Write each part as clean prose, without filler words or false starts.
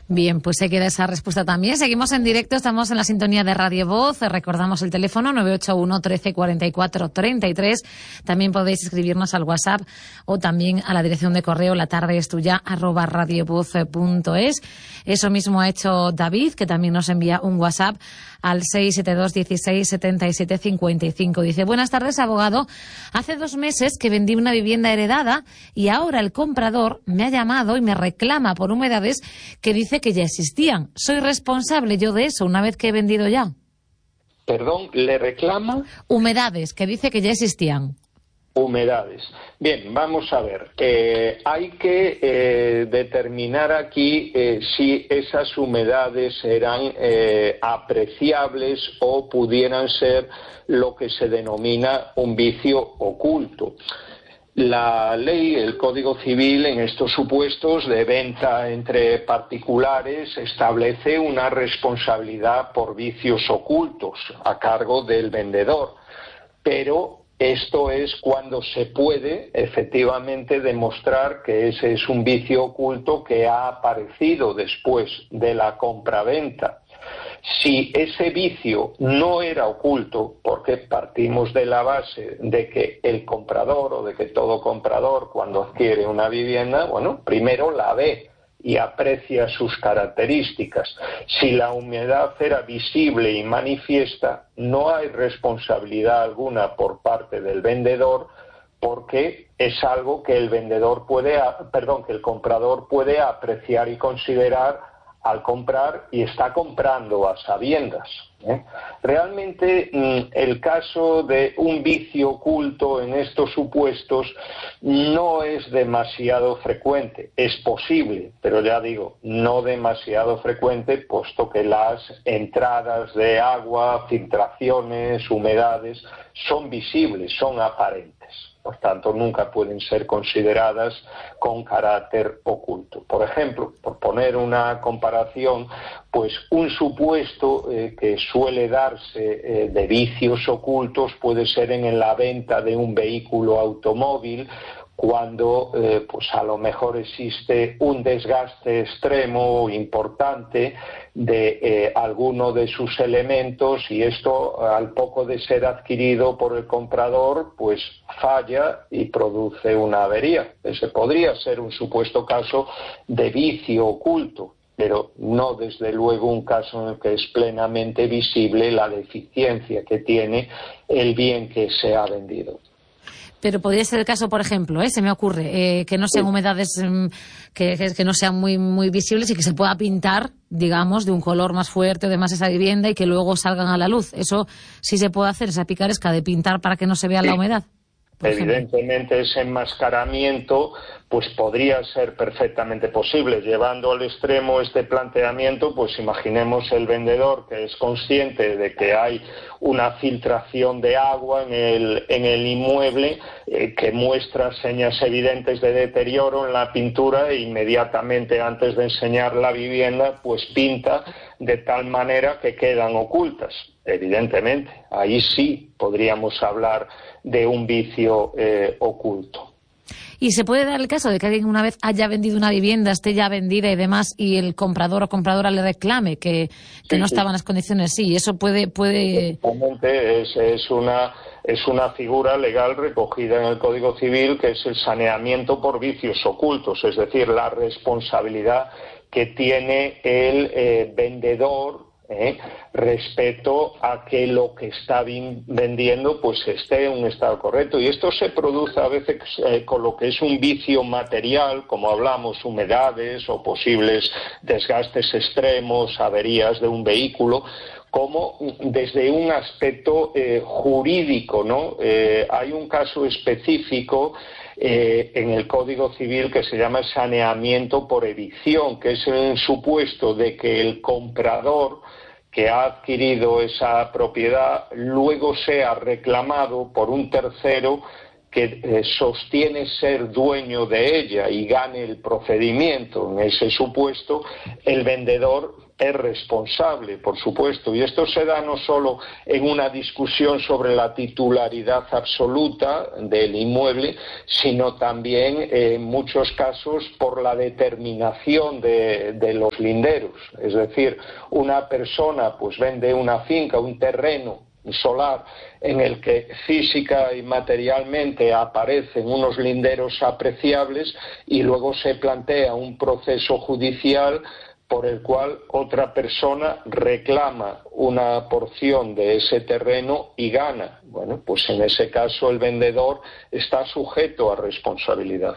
Bien, pues se queda esa respuesta también. Seguimos en directo, estamos en la sintonía de Radio Voz. Recordamos el teléfono 981 13 44 33. También podéis escribirnos al WhatsApp o también a la dirección de correo latardeestuya@radiovoz.es. Eso mismo ha hecho David, que también nos envía un WhatsApp al 672 16 77 55. Dice: buenas tardes, abogado. Hace 2 meses que vendí una vivienda heredada y ahora el comprador me ha llamado y me reclama por humedades que dice que ya existían. ¿Soy responsable yo de eso una vez que he vendido ya? Perdón, ¿le reclama? Humedades, que dice que ya existían. Humedades. Bien, vamos a ver. Hay que determinar aquí si esas humedades eran apreciables o pudieran ser lo que se denomina un vicio oculto. La ley, el Código Civil, en estos supuestos de venta entre particulares, establece una responsabilidad por vicios ocultos a cargo del vendedor. Pero esto es cuando se puede efectivamente demostrar que ese es un vicio oculto que ha aparecido después de la compraventa. Si ese vicio no era oculto, porque partimos de la base de que el comprador o de que todo comprador cuando adquiere una vivienda, bueno, primero la ve y aprecia sus características. Si la humedad era visible y manifiesta, no hay responsabilidad alguna por parte del vendedor, porque es algo que el comprador puede apreciar y considerar al comprar y está comprando a sabiendas. Realmente el caso de un vicio oculto en estos supuestos no es demasiado frecuente. Es posible, pero ya digo, no demasiado frecuente, puesto que las entradas de agua, filtraciones, humedades son visibles, son aparentes. Por tanto, nunca pueden ser consideradas con carácter oculto. Por ejemplo, por poner una comparación, pues un supuesto que suele darse de vicios ocultos puede ser en la venta de un vehículo automóvil, cuando pues a lo mejor existe un desgaste extremo importante de alguno de sus elementos, y esto, al poco de ser adquirido por el comprador, pues falla y produce una avería. Ese podría ser un supuesto caso de vicio oculto, pero no desde luego un caso en el que es plenamente visible la deficiencia que tiene el bien que se ha vendido. Pero podría ser el caso, por ejemplo, se me ocurre, que no sean humedades que no sean muy visibles y que se pueda pintar, digamos, de un color más fuerte o demás esa vivienda y que luego salgan a la luz. Eso sí se puede hacer, esa picaresca de pintar para que no se vea la humedad. Evidentemente ese enmascaramiento pues podría ser perfectamente posible. Llevando al extremo este planteamiento, pues imaginemos el vendedor que es consciente de que hay una filtración de agua en el inmueble que muestra señas evidentes de deterioro en la pintura, e inmediatamente antes de enseñar la vivienda pues pinta de tal manera que quedan ocultas. Evidentemente, ahí sí podríamos hablar de un vicio oculto. ¿Y se puede dar el caso de que alguien una vez haya vendido una vivienda, esté ya vendida y demás, y el comprador o compradora le reclame que no estaban las condiciones? Sí, eso puede... Exactamente, es una figura legal recogida en el Código Civil, que es el saneamiento por vicios ocultos, es decir, la responsabilidad que tiene el vendedor respecto a que lo que está vendiendo pues esté en un estado correcto. Y esto se produce a veces con lo que es un vicio material, como hablamos, humedades o posibles desgastes extremos, averías de un vehículo, como desde un aspecto jurídico, ¿no? Hay un caso específico en el Código Civil que se llama saneamiento por evicción, que es el supuesto de que el comprador que ha adquirido esa propiedad luego sea reclamado por un tercero que sostiene ser dueño de ella y gane el procedimiento. En ese supuesto, el vendedor es responsable, por supuesto, y esto se da no solo en una discusión sobre la titularidad absoluta del inmueble, sino también en muchos casos por la determinación de los linderos. Es decir, una persona pues vende una finca, un terreno solar en el que física y materialmente aparecen unos linderos apreciables y luego se plantea un proceso judicial por el cual otra persona reclama una porción de ese terreno y gana. Bueno, pues en ese caso el vendedor está sujeto a responsabilidad.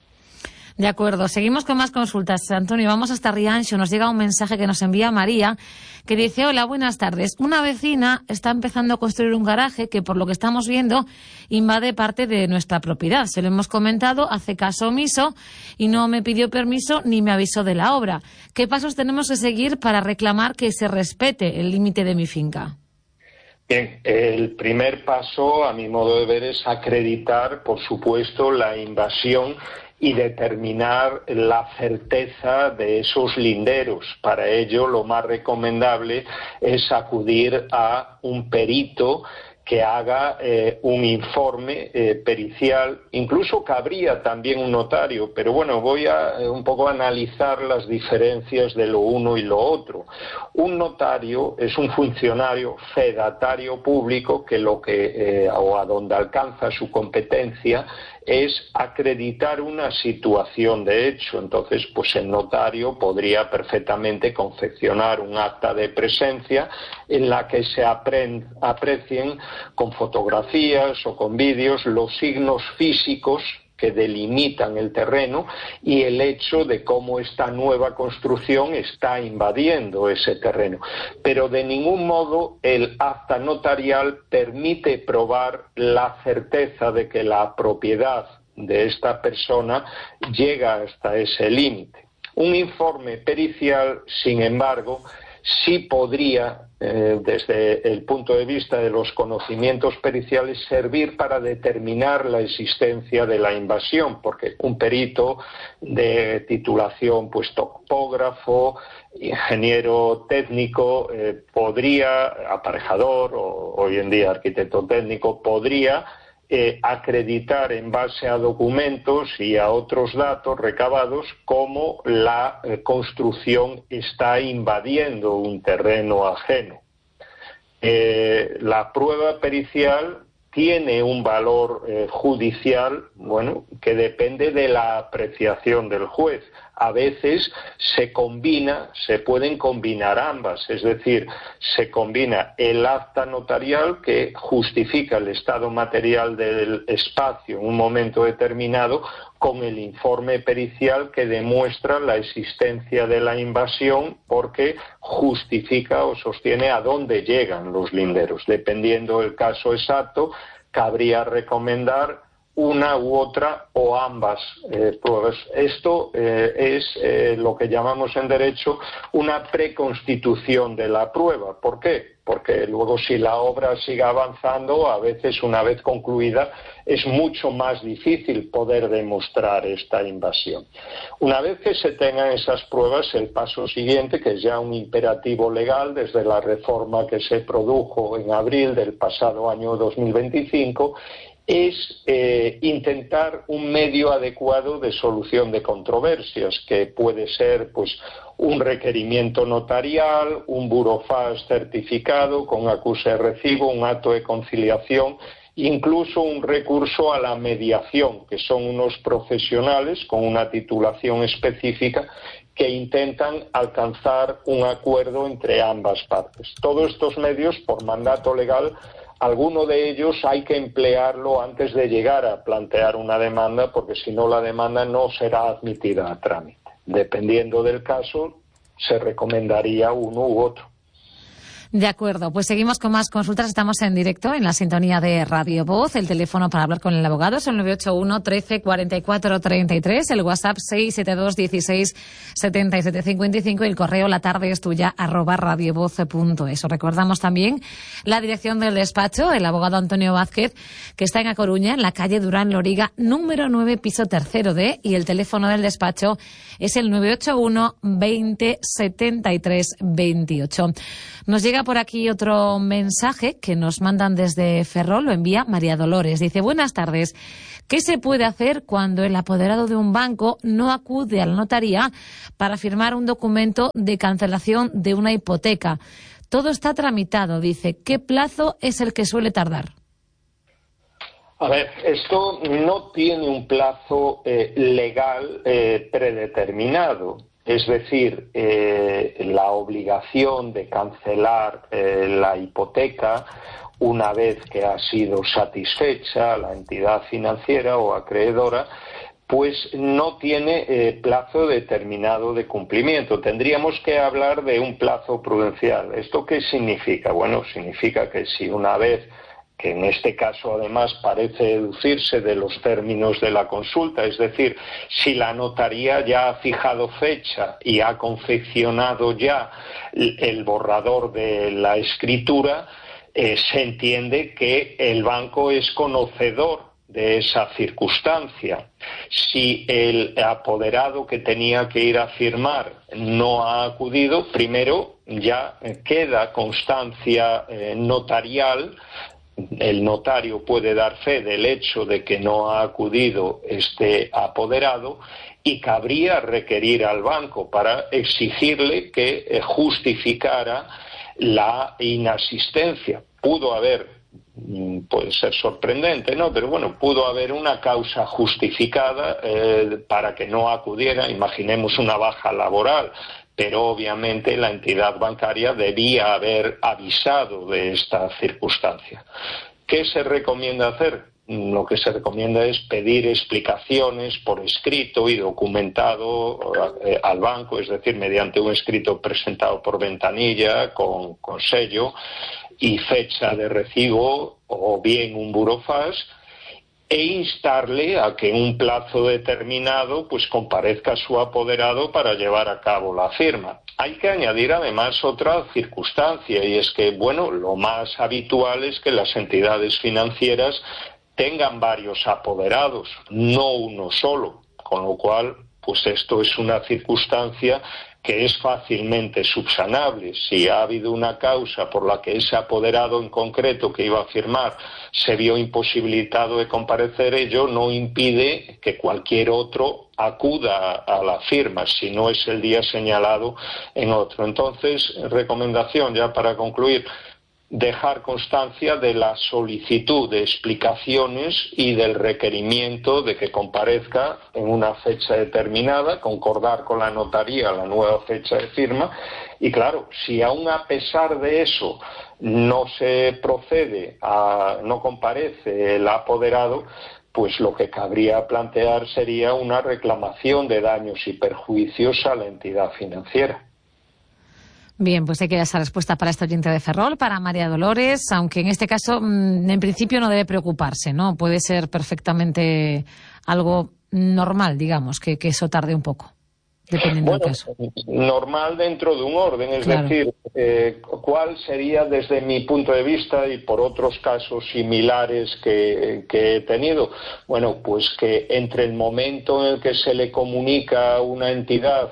De acuerdo, seguimos con más consultas. Antonio, vamos hasta Rianxo. Nos llega un mensaje que nos envía María, que dice: hola, buenas tardes. Una vecina está empezando a construir un garaje que, por lo que estamos viendo, invade parte de nuestra propiedad. Se lo hemos comentado, hace caso omiso y no me pidió permiso ni me avisó de la obra. ¿Qué pasos tenemos que seguir para reclamar que se respete el límite de mi finca? Bien, el primer paso, a mi modo de ver, es acreditar, por supuesto, la invasión y determinar la certeza de esos linderos. Para ello, lo más recomendable es acudir a un perito que haga un informe pericial. Incluso cabría también un notario, pero bueno, voy a un poco analizar las diferencias de lo uno y lo otro. Un notario es un funcionario fedatario público que o a donde alcanza su competencia es acreditar una situación de hecho. Entonces, pues el notario podría perfectamente confeccionar un acta de presencia en la que se aprecien con fotografías o con vídeos los signos físicos que delimitan el terreno y el hecho de cómo esta nueva construcción está invadiendo ese terreno. Pero de ningún modo el acta notarial permite probar la certeza de que la propiedad de esta persona llega hasta ese límite. Un informe pericial, sin embargo, sí podría, desde el punto de vista de los conocimientos periciales, servir para determinar la existencia de la invasión, porque un perito de titulación, pues topógrafo, ingeniero técnico, aparejador o hoy en día arquitecto técnico, podría acreditar en base a documentos y a otros datos recabados cómo la construcción está invadiendo un terreno ajeno. La prueba pericial tiene un valor judicial, bueno, que depende de la apreciación del juez. A veces se pueden combinar ambas, es decir, se combina el acta notarial que justifica el estado material del espacio en un momento determinado con el informe pericial que demuestra la existencia de la invasión porque justifica o sostiene a dónde llegan los linderos. Dependiendo del caso exacto, cabría recomendar una u otra o ambas pruebas. Esto es lo que llamamos en derecho una preconstitución de la prueba. ¿Por qué? Porque luego si la obra sigue avanzando, a veces una vez concluida, es mucho más difícil poder demostrar esta invasión. Una vez que se tengan esas pruebas, el paso siguiente, que es ya un imperativo legal desde la reforma que se produjo en abril del pasado año 2025, es intentar un medio adecuado de solución de controversias, que puede ser pues un requerimiento notarial, un burofax certificado con acuse de recibo, un acto de conciliación, incluso un recurso a la mediación, que son unos profesionales con una titulación específica que intentan alcanzar un acuerdo entre ambas partes. Todos estos medios, por mandato legal, alguno de ellos hay que emplearlo antes de llegar a plantear una demanda, porque si no la demanda no será admitida a trámite. Dependiendo del caso, se recomendaría uno u otro. De acuerdo, pues seguimos con más consultas. Estamos en directo en la sintonía de Radio Voz. El teléfono para hablar con el abogado es el 981 13 44 33, el WhatsApp 672 16 77 55 y el correo latardeestuya @radiovoz.es. Os recordamos también la dirección del despacho, el abogado Antonio Vázquez, que está en A Coruña, en la calle Durán Loriga, número 9, piso 3D, y el teléfono del despacho es el 981 20 73 28. Nos llega por aquí otro mensaje que nos mandan desde Ferrol, lo envía María Dolores. Dice: buenas tardes. ¿Qué se puede hacer cuando el apoderado de un banco no acude a la notaría para firmar un documento de cancelación de una hipoteca? Todo está tramitado, dice. ¿Qué plazo es el que suele tardar? A ver, esto no tiene un plazo legal predeterminado. Es decir, la obligación de cancelar la hipoteca una vez que ha sido satisfecha la entidad financiera o acreedora, pues no tiene plazo determinado de cumplimiento. Tendríamos que hablar de un plazo prudencial. ¿Esto qué significa? Bueno, significa que si una vez, que en este caso además parece deducirse de los términos de la consulta, es decir, si la notaría ya ha fijado fecha y ha confeccionado ya el borrador de la escritura, se entiende que el banco es conocedor de esa circunstancia. Si el apoderado que tenía que ir a firmar no ha acudido, primero ya queda constancia notarial. El notario puede dar fe del hecho de que no ha acudido este apoderado y cabría requerir al banco para exigirle que justificara la inasistencia. Pudo haber, puede ser sorprendente, ¿no? Pero bueno, pudo haber una causa justificada para que no acudiera. Imaginemos una baja laboral, pero obviamente la entidad bancaria debía haber avisado de esta circunstancia. ¿Qué se recomienda hacer? Lo que se recomienda es pedir explicaciones por escrito y documentado al banco, es decir, mediante un escrito presentado por ventanilla con sello y fecha de recibo o bien un burofax, e instarle a que en un plazo determinado pues comparezca su apoderado para llevar a cabo la firma. Hay que añadir además otra circunstancia, y es que, bueno, lo más habitual es que las entidades financieras tengan varios apoderados, no uno solo, con lo cual pues esto es una circunstancia que es fácilmente subsanable. Si ha habido una causa por la que ese apoderado en concreto que iba a firmar se vio imposibilitado de comparecer, ello no impide que cualquier otro acuda a la firma, si no es el día señalado en otro. Entonces, recomendación ya para concluir: dejar constancia de la solicitud de explicaciones y del requerimiento de que comparezca en una fecha determinada, concordar con la notaría la nueva fecha de firma, y claro, si aún a pesar de eso no se procede no comparece el apoderado, pues lo que cabría plantear sería una reclamación de daños y perjuicios a la entidad financiera. Bien, pues hay que dar esa respuesta para este oyente de Ferrol, para María Dolores, aunque en este caso en principio no debe preocuparse, ¿no? Puede ser perfectamente algo normal, digamos, que eso tarde un poco, dependiendo del caso. Normal dentro de un orden, es decir, ¿cuál sería desde mi punto de vista y por otros casos similares que he tenido? Bueno, pues que entre el momento en el que se le comunica a una entidad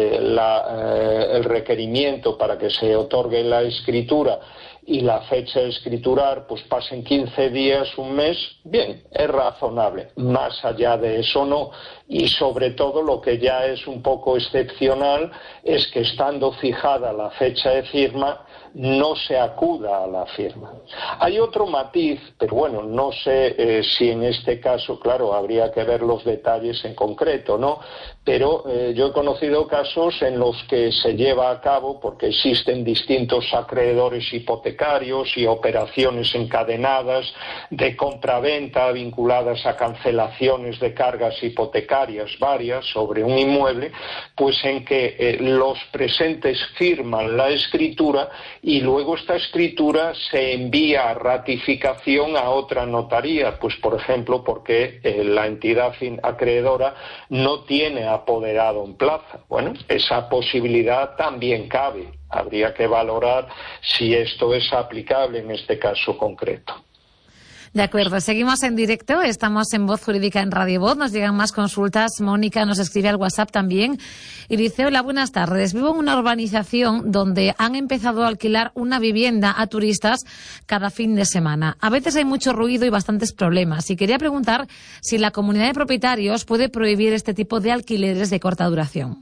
el requerimiento para que se otorgue la escritura y la fecha de escriturar, pues pasen 15 días, un mes, bien, es razonable. Más allá de eso no. Y sobre todo lo que ya es un poco excepcional es que estando fijada la fecha de firma, no se acuda a la firma. Hay otro matiz, pero bueno, no sé si en este caso, claro, habría que ver los detalles en concreto, ¿no? Pero yo he conocido casos en los que se lleva a cabo, porque existen distintos acreedores hipotecarios hipotecarios y operaciones encadenadas de compra-venta vinculadas a cancelaciones de cargas hipotecarias varias sobre un inmueble, pues en que los presentes firman la escritura y luego esta escritura se envía a ratificación a otra notaría, pues por ejemplo porque la entidad acreedora no tiene apoderado en plaza. Bueno, esa posibilidad también cabe. Habría que valorar si esto es aplicable en este caso concreto. De acuerdo, seguimos en directo, estamos en Voz Jurídica en Radio Voz, nos llegan más consultas. Mónica nos escribe al WhatsApp también y dice: hola, buenas tardes, vivo en una urbanización donde han empezado a alquilar una vivienda a turistas cada fin de semana. A veces hay mucho ruido y bastantes problemas y quería preguntar si la comunidad de propietarios puede prohibir este tipo de alquileres de corta duración.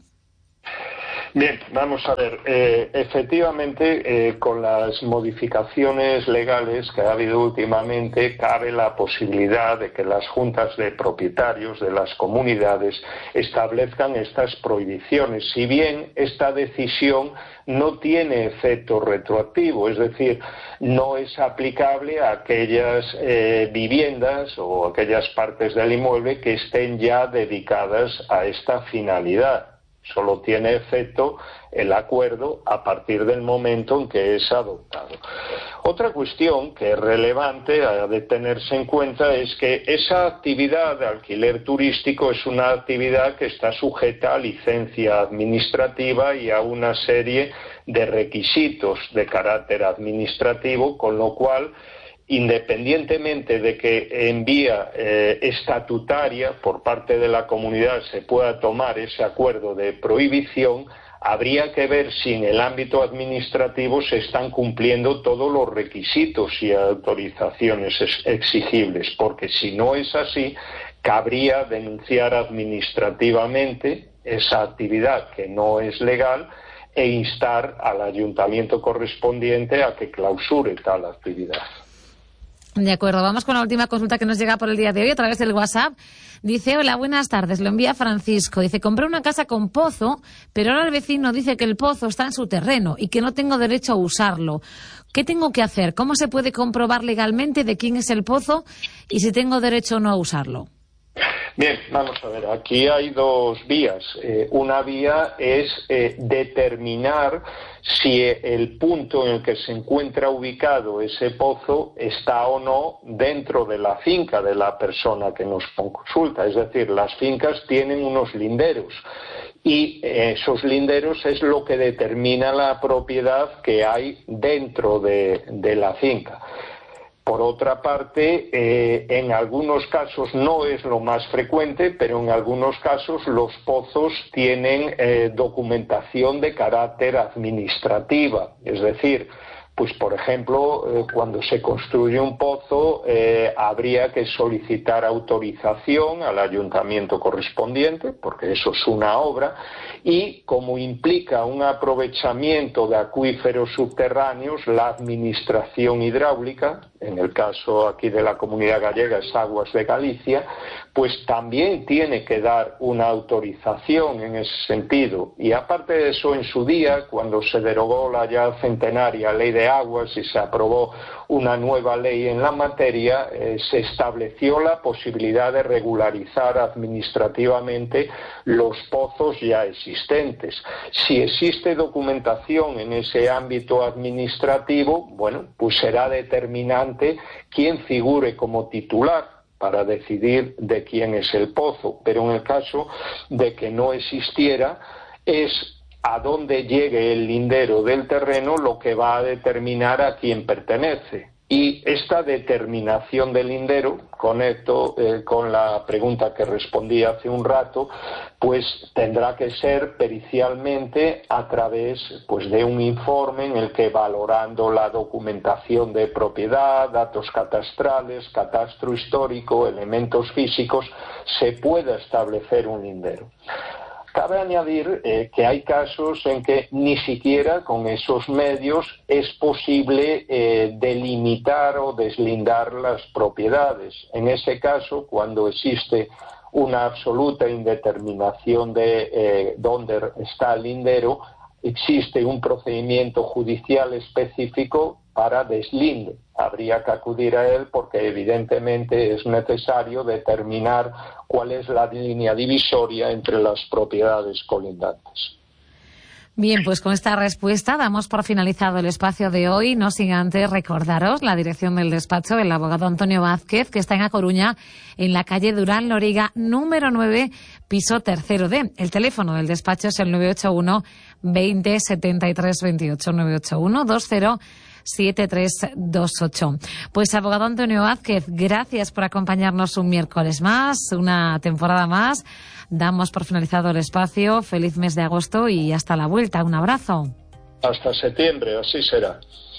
Bien, vamos a ver. Efectivamente, con las modificaciones legales que ha habido últimamente, cabe la posibilidad de que las juntas de propietarios de las comunidades establezcan estas prohibiciones, si bien esta decisión no tiene efecto retroactivo, es decir, no es aplicable a aquellas viviendas o aquellas partes del inmueble que estén ya dedicadas a esta finalidad. Solo tiene efecto el acuerdo a partir del momento en que es adoptado. Otra cuestión que es relevante a de tenerse en cuenta es que esa actividad de alquiler turístico es una actividad que está sujeta a licencia administrativa y a una serie de requisitos de carácter administrativo, con lo cual, independientemente de que en vía estatutaria por parte de la comunidad se pueda tomar ese acuerdo de prohibición, habría que ver si en el ámbito administrativo se están cumpliendo todos los requisitos y autorizaciones exigibles, porque si no es así, cabría denunciar administrativamente esa actividad que no es legal e instar al ayuntamiento correspondiente a que clausure tal actividad. De acuerdo, vamos con la última consulta que nos llega por el día de hoy a través del WhatsApp. Dice: hola, buenas tardes, lo envía Francisco. Dice: compré una casa con pozo, pero ahora el vecino dice que el pozo está en su terreno y que no tengo derecho a usarlo. ¿Qué tengo que hacer? ¿Cómo se puede comprobar legalmente de quién es el pozo y si tengo derecho o no a usarlo? Bien, vamos a ver, aquí hay dos vías. Una vía es determinar si el punto en el que se encuentra ubicado ese pozo está o no dentro de la finca de la persona que nos consulta. Es decir, las fincas tienen unos linderos y esos linderos es lo que determina la propiedad que hay dentro de la finca. Por otra parte, en algunos casos no es lo más frecuente, pero en algunos casos los pozos tienen documentación de carácter administrativa, es decir, pues por ejemplo, cuando se construye un pozo habría que solicitar autorización al ayuntamiento correspondiente, porque eso es una obra, y como implica un aprovechamiento de acuíferos subterráneos, la administración hidráulica, en el caso aquí de la Comunidad Gallega es Aguas de Galicia, pues también tiene que dar una autorización en ese sentido. Y aparte de eso, en su día, cuando se derogó la ya centenaria Ley de Aguas y se aprobó una nueva ley en la materia, se estableció la posibilidad de regularizar administrativamente los pozos ya existentes. Si existe documentación en ese ámbito administrativo, bueno, pues será determinante quién figure como titular para decidir de quién es el pozo, pero en el caso de que no existiera, es a dónde llegue el lindero del terreno lo que va a determinar a quién pertenece. Y esta determinación del lindero, conecto con la pregunta que respondí hace un rato, pues tendrá que ser pericialmente a través pues de un informe en el que, valorando la documentación de propiedad, datos catastrales, catastro histórico, elementos físicos, se pueda establecer un lindero. Cabe añadir que hay casos en que ni siquiera con esos medios es posible delimitar o deslindar las propiedades. En ese caso, cuando existe una absoluta indeterminación de dónde está el lindero, existe un procedimiento judicial específico para deslinde. Habría que acudir a él porque evidentemente es necesario determinar cuál es la línea divisoria entre las propiedades colindantes. Bien, pues con esta respuesta damos por finalizado el espacio de hoy, no sin antes recordaros la dirección del despacho del abogado Antonio Vázquez, que está en A Coruña, en la calle Durán Loriga, número 9, piso 3D. El teléfono del despacho es el 981 20 73 28, 981 20 7328. Pues abogado Antonio Vázquez, gracias por acompañarnos un miércoles más, una temporada más. Damos por finalizado el espacio. Feliz mes de agosto y hasta la vuelta. Un abrazo. Hasta septiembre, así será.